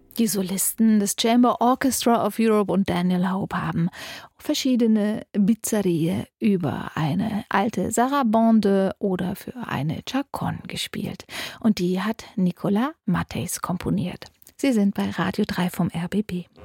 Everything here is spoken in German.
Die Solisten des Chamber Orchestra of Europe und Daniel Hope haben verschiedene Bizarrie über eine alte Sarabande oder für eine Chaconne gespielt. Und die hat Nicolas Matthes komponiert. Sie sind bei Radio 3 vom RBB.